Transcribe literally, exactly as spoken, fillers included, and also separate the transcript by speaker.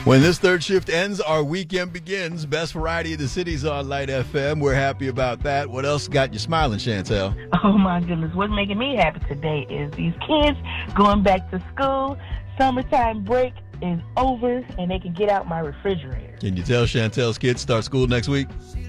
Speaker 1: When this third shift ends, our weekend begins. Best variety of the city's on Light F M. We're happy about that. What else got you smiling, Chantel?
Speaker 2: Oh, my goodness. What's making me happy today is these kids going back to school. Summertime break is over, and they can get out my refrigerator.
Speaker 1: Can you tell Chantel's kids start school next week?